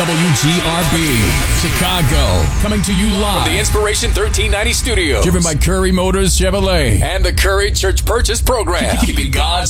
WGRB, Chicago, coming to you live. From the Inspiration 1390 studios. Driven by Curry Motors Chevrolet. And the Curry Church Purchase Program. Keeping God's